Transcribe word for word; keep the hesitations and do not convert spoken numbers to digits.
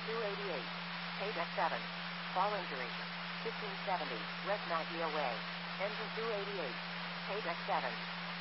two eighty-eight. Paydeck seven. Fall injury. fifteen seventy. West ninety away. Engine two eighty-eight. Paydeck seven.